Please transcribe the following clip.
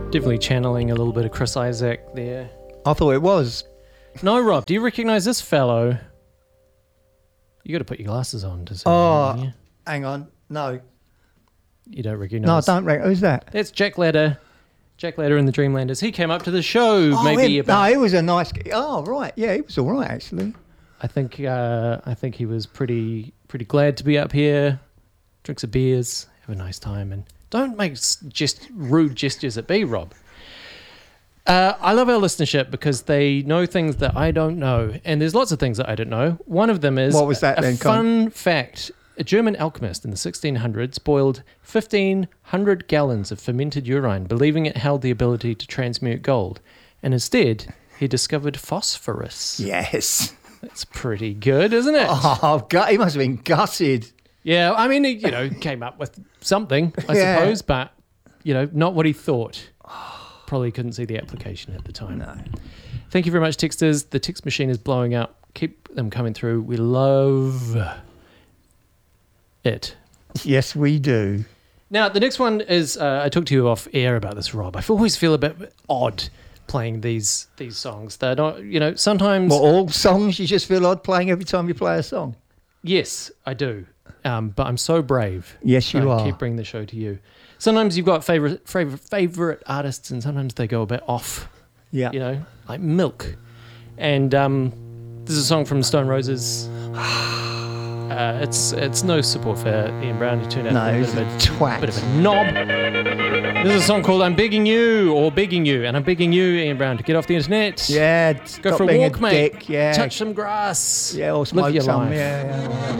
Definitely channeling a little bit of Chris Isaac there. I thought it was. No, Rob, do you recognise this fellow? You got to put your glasses on to see. Oh, hang on. No. You don't recognise? No, I don't reckon. Who's that? That's Jack Ladder. Jack Ladder and the Dreamlanders. He came up to the show No, he was a nice guy. Oh, right. Yeah, he was all right, actually. I think he was pretty glad to be up here. Drink some beers, have a nice time, and don't make just rude gestures at me, Rob. I love our listenership because they know things that I don't know, and there's lots of things that I don't know. One of them is what was that a then, fun fact. A German alchemist in the 1600s boiled 1,500 gallons of fermented urine, believing it held the ability to transmute gold, and instead he discovered phosphorus. Yes. That's pretty good, isn't it? Oh, he must have been gutted. Yeah, I mean, he, came up with something, I suppose, but, not what he thought. Probably couldn't see the application at the time. No. Thank you very much, texters. The text machine is blowing up. Keep them coming through. We love it. Yes, we do. Now, the next one is, I talked to you off air about this, Rob. I always feel a bit odd playing these songs. They're not, sometimes... Well, all songs you just feel odd playing every time you play a song? Yes, I do. But I'm so brave. Yes, you are. I keep bringing the show to you. Sometimes you've got favorite artists, and sometimes they go a bit off. Yeah. Like Milk. And this is a song from Stone Roses. It's no support for Ian Brown. He turned out he's a twat. Bit of a knob. This is a song called I'm Begging You, and I'm begging you, Ian Brown, to get off the internet. Yeah, go for a walk, mate. Dick. Yeah. Touch some grass. Yeah, or Live smoke your some. life. Yeah.